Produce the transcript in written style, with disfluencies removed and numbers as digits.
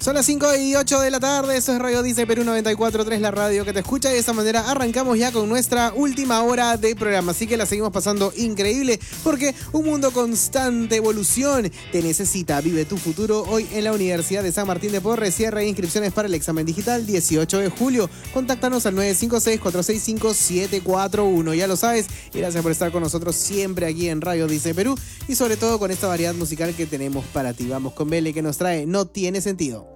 Son las 5:08 de la tarde, eso es Radio Disney Perú 94.3, la radio que te escucha. Y de esa manera arrancamos ya con nuestra última hora de programa. Así que la seguimos pasando increíble porque un mundo constante evolución te necesita. Vive tu futuro hoy en la Universidad de San Martín de Porres. Cierre inscripciones para el examen digital 18 de julio. Contáctanos al 956-465-741. Ya lo sabes, y gracias por estar con nosotros siempre aquí en Radio Disney Perú y sobre todo con esta variedad musical que tenemos para ti. Vamos con Bele que nos trae No Tiene Sentido.